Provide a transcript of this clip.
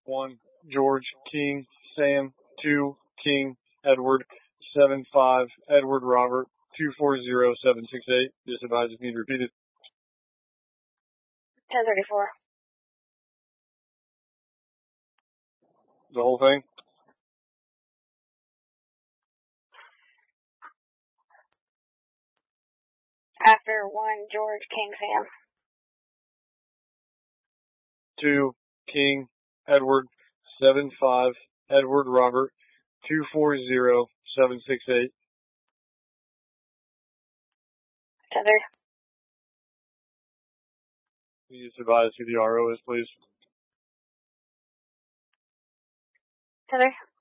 1 George King Sam 2 King Edward 75 Edward Robert 240768. Just advise if need repeated. 1034. The whole thing? After 1 George King Sam. 2 King Edward 75 Edward Robert 240768. Tether. Can you just advise who the RO is, please? Tether.